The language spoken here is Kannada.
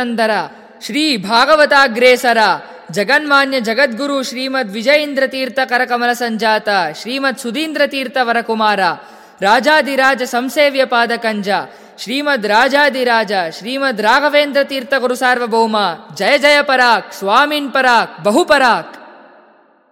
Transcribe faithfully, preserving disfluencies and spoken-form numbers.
ಪುರಂದರ ಶ್ರೀ ಭಾಗವತಾಗ್ರೇಸರ ಜಗನ್ಮಾನ್ಯ ಜಗದ್ಗುರು ಶ್ರೀಮದ್ ವಿಜಯೇಂದ್ರ ತೀರ್ಥ ಕರಕಮಲ ಸಂಜಾತ ಶ್ರೀಮದ್ ಸುಧೀಂದ್ರ ತೀರ್ಥ ವರಕುಮಾರ ರಾಜಾದಿರಾಜ ಸಂಸೇವ್ಯ ಪಾದಕಂಜ ಶ್ರೀಮದ್ ರಾಜಾದಿರಾಜ ಶ್ರೀಮದ್ ರಾಘವೇಂದ್ರ ತೀರ್ಥ ಗುರು ಸಾರ್ವಭೌಮ ಜಯ ಜಯ ಪರಾಕ್ ಸ್ವಾಮಿನ್ ಪರಾಕ್ ಬಹುಪರಾಕ್.